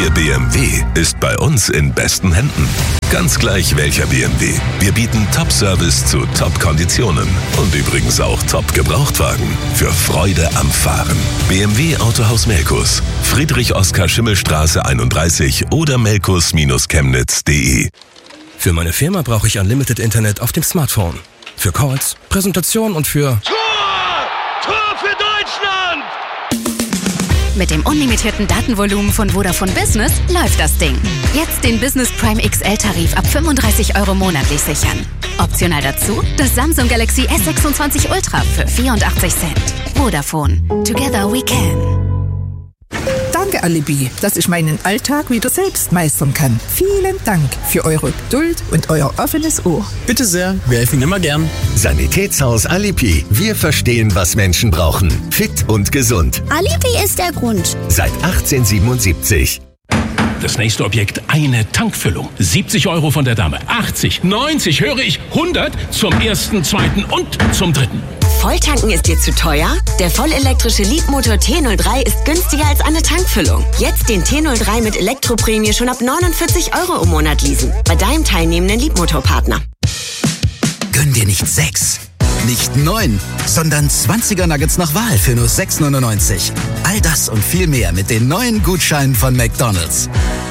Ihr BMW ist bei uns in besten Händen. Ganz gleich welcher BMW. Wir bieten Top-Service zu Top-Konditionen. Und übrigens auch Top-Gebrauchtwagen. Für Freude am Fahren. BMW Autohaus Melkus. Friedrich-Oskar-Schimmelstraße 31 oder melkus-chemnitz.de. Für meine Firma brauche ich Unlimited Internet auf dem Smartphone. Für Calls, Präsentation und für... Tor für Deutschland! Mit dem unlimitierten Datenvolumen von Vodafone Business läuft das Ding. Jetzt den Business Prime XL-Tarif ab 35 € monatlich sichern. Optional dazu das Samsung Galaxy S26 Ultra für 84 Cent. Vodafone. Together we can. Danke, Alibi, dass ich meinen Alltag wieder selbst meistern kann. Vielen Dank für eure Geduld und euer offenes Ohr. Bitte sehr, wir helfen Ihnen immer gern. Sanitätshaus Alibi. Wir verstehen, was Menschen brauchen. Fit und gesund. Alibi ist der Grund. Seit 1877. Das nächste Objekt, eine Tankfüllung. 70 € von der Dame. 80, 90, höre ich 100 zum ersten, zweiten und zum dritten. Volltanken ist dir zu teuer? Der vollelektrische Leapmotor T03 ist günstiger als eine Tankfüllung. Jetzt den T03 mit Elektroprämie schon ab 49 € im Monat leasen. Bei deinem teilnehmenden Leapmotor-Partner. Gönn dir nicht 6, nicht 9, sondern 20er Nuggets nach Wahl für nur 6,99. All das und viel mehr mit den neuen Gutscheinen von McDonald's.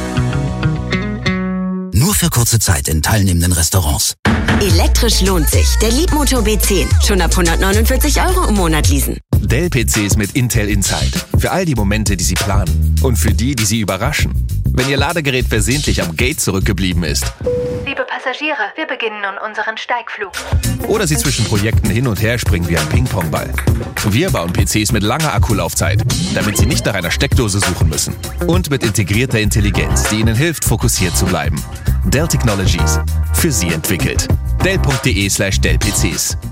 Nur für kurze Zeit in teilnehmenden Restaurants. Elektrisch lohnt sich. Der Leapmotor B10. Schon ab 149 € im Monat leasen. Dell-PCs mit Intel Inside. Für all die Momente, die Sie planen. Und für die, die Sie überraschen. Wenn Ihr Ladegerät versehentlich am Gate zurückgeblieben ist. Liebe Passagiere, wir beginnen nun unseren Steigflug. Oder Sie zwischen Projekten hin und her springen wie ein Ping-Pong-Ball. Wir bauen PCs mit langer Akkulaufzeit, damit Sie nicht nach einer Steckdose suchen müssen. Und mit integrierter Intelligenz, die Ihnen hilft, fokussiert zu bleiben. Dell Technologies. Für Sie entwickelt. Dell.de/Dell-PCs.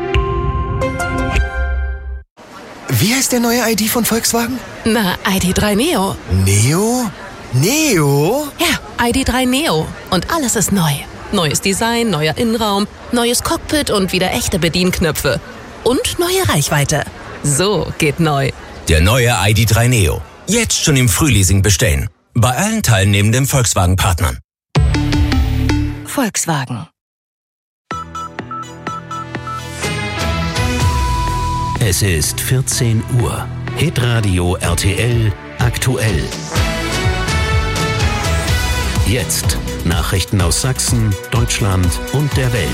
Wie heißt der neue ID von Volkswagen? Na, ID.3 Neo. Neo? Neo? Ja, ID.3 Neo. Und alles ist neu. Neues Design, neuer Innenraum, neues Cockpit und wieder echte Bedienknöpfe. Und neue Reichweite. So geht neu. Der neue ID.3 Neo. Jetzt schon im Frühleasing bestellen. Bei allen teilnehmenden Volkswagen-Partnern. Volkswagen. Es ist 14 Uhr. Hitradio RTL aktuell. Jetzt Nachrichten aus Sachsen, Deutschland und der Welt.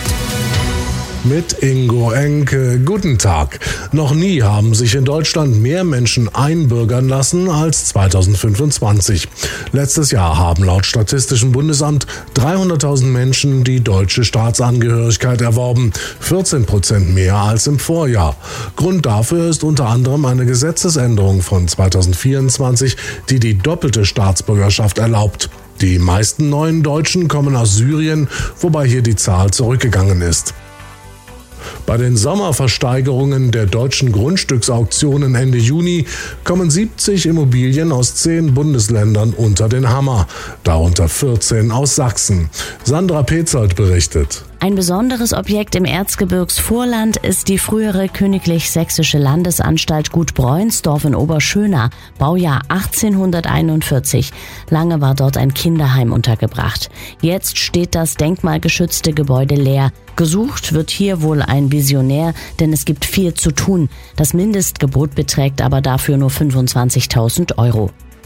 Mit Ingo Enke. Guten Tag. Noch nie haben sich in Deutschland mehr Menschen einbürgern lassen als 2025. Letztes Jahr haben laut Statistischem Bundesamt 300.000 Menschen die deutsche Staatsangehörigkeit erworben, 14% mehr als im Vorjahr. Grund dafür ist unter anderem eine Gesetzesänderung von 2024, die die doppelte Staatsbürgerschaft erlaubt. Die meisten neuen Deutschen kommen aus Syrien, wobei hier die Zahl zurückgegangen ist. Bei den Sommerversteigerungen der deutschen Grundstücksauktionen Ende Juni kommen 70 Immobilien aus 10 Bundesländern unter den Hammer, darunter 14 aus Sachsen. Sandra Petzold berichtet. Ein besonderes Objekt im Erzgebirgsvorland ist die frühere Königlich-Sächsische Landesanstalt Gut Bräunsdorf in Oberschöna, Baujahr 1841. Lange war dort ein Kinderheim untergebracht. Jetzt steht das denkmalgeschützte Gebäude leer. Gesucht wird hier wohl ein Visionär, denn es gibt viel zu tun. Das Mindestgebot beträgt aber dafür nur 25.000 €.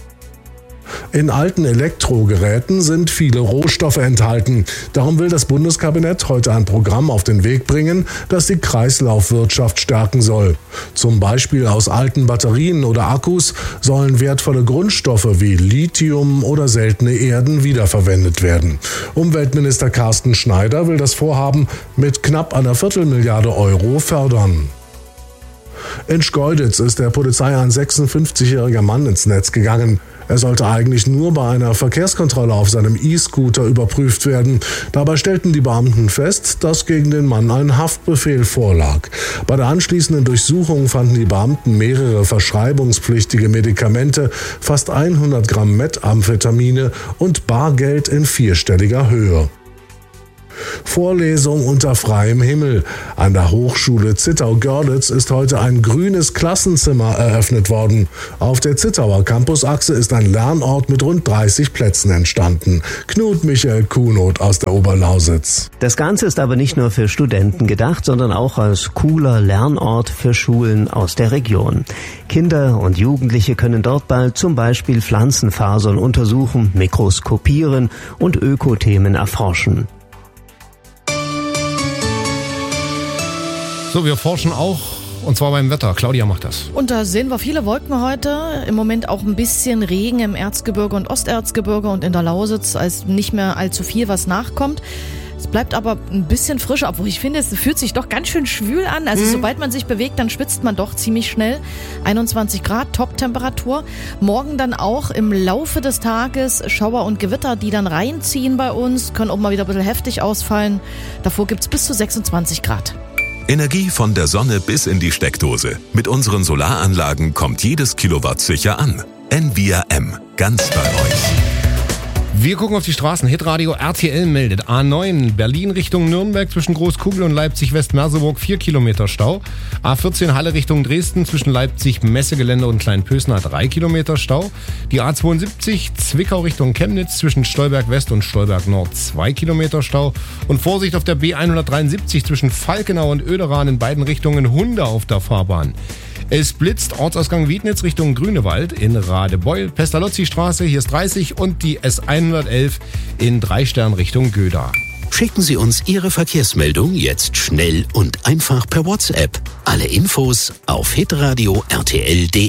In alten Elektrogeräten sind viele Rohstoffe enthalten. Darum will das Bundeskabinett heute ein Programm auf den Weg bringen, das die Kreislaufwirtschaft stärken soll. Zum Beispiel aus alten Batterien oder Akkus sollen wertvolle Grundstoffe wie Lithium oder seltene Erden wiederverwendet werden. Umweltminister Carsten Schneider will das Vorhaben mit knapp einer Viertelmilliarde € fördern. In Schkeuditz ist der Polizei ein 56-jähriger Mann ins Netz gegangen. Er sollte eigentlich nur bei einer Verkehrskontrolle auf seinem E-Scooter überprüft werden. Dabei stellten die Beamten fest, dass gegen den Mann ein Haftbefehl vorlag. Bei der anschließenden Durchsuchung fanden die Beamten mehrere verschreibungspflichtige Medikamente, fast 100 Gramm Methamphetamine und Bargeld in vierstelliger Höhe. Vorlesung unter freiem Himmel. An der Hochschule Zittau-Görlitz ist heute ein grünes Klassenzimmer eröffnet worden. Auf der Zittauer Campusachse ist ein Lernort mit rund 30 Plätzen entstanden. Knut Michael Kuhnot aus der Oberlausitz. Das Ganze ist aber nicht nur für Studenten gedacht, sondern auch als cooler Lernort für Schulen aus der Region. Kinder und Jugendliche können dort bald zum Beispiel Pflanzenfasern untersuchen, mikroskopieren und Ökothemen erforschen. So, wir forschen auch, und zwar beim Wetter. Claudia macht das. Und da sehen wir viele Wolken heute. Im Moment auch ein bisschen Regen im Erzgebirge und Osterzgebirge und in der Lausitz, als nicht mehr allzu viel, was nachkommt. Es bleibt aber ein bisschen frischer, obwohl ich finde, es fühlt sich doch ganz schön schwül an. Also sobald man sich bewegt, dann schwitzt man doch ziemlich schnell. 21 Grad, Top-Temperatur. Morgen dann auch im Laufe des Tages Schauer und Gewitter, die dann reinziehen bei uns, können auch mal wieder ein bisschen heftig ausfallen. Davor gibt es bis zu 26 Grad. Energie von der Sonne bis in die Steckdose. Mit unseren Solaranlagen kommt jedes Kilowatt sicher an. Envia M. Ganz bei euch. Wir gucken auf die Straßen. Hitradio RTL meldet A9 Berlin Richtung Nürnberg zwischen Großkugel und Leipzig-West-Merseburg 4 Kilometer Stau. A14 Halle Richtung Dresden zwischen Leipzig-Messegelände und Kleinpösner 3 Kilometer Stau. Die A72 Zwickau Richtung Chemnitz zwischen Stolberg West und Stolberg Nord 2 Kilometer Stau. Und Vorsicht auf der B173 zwischen Falkenau und Oederan in beiden Richtungen Hunde auf der Fahrbahn. Es blitzt, Ortsausgang Wiednitz Richtung Grünewald in Radebeul, Pestalozzi-Straße, hier ist 30 und die S111 in 3 Stern Richtung Göda. Schicken Sie uns Ihre Verkehrsmeldung jetzt schnell und einfach per WhatsApp. Alle Infos auf hitradio rtl.de.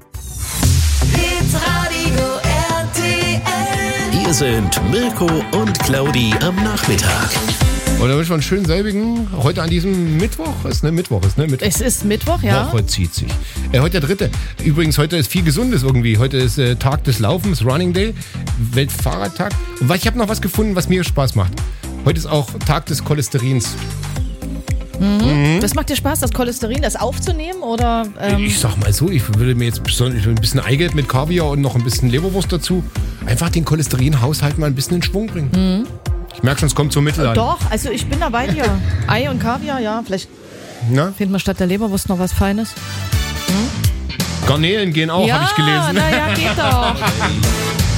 Hitradio RTL. Hier sind Mirko und Claudi am Nachmittag. Und dann wünschen wir einen schönen selbigen, heute an diesem Mittwoch. Es ist Mittwoch. Es ist Mittwoch, ja. Woche zieht sich. Heute der 3. Übrigens, heute ist viel Gesundes irgendwie. Heute ist Tag des Laufens, Running Day, Weltfahrradtag. Und ich habe noch was gefunden, was mir Spaß macht. Heute ist auch Tag des Cholesterins. Das macht dir Spaß, das Cholesterin, das aufzunehmen? Oder, Ich sag mal so, ich würde mir jetzt ein bisschen Eigelb mit Kaviar und noch ein bisschen Leberwurst dazu einfach den Cholesterinhaushalt mal ein bisschen in Schwung bringen. Ich merke schon, es kommt zum Mittelalter. Doch, also ich bin da bei dir. Ei und Kaviar, ja, vielleicht findet man statt der Leberwurst noch was Feines. Garnelen gehen auch, habe ich gelesen. Ja, geht doch.